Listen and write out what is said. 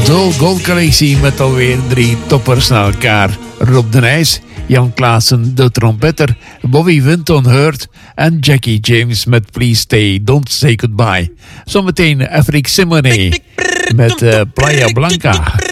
Zo, goldcollectie met alweer 3 toppers na elkaar. Rob de Nijs, Jan Klaassen, de trompetter, Bobby Winton Hurt en Jackie James met Please Stay, Don't Say Goodbye. Zometeen Afrique Simonet met Playa Blanca.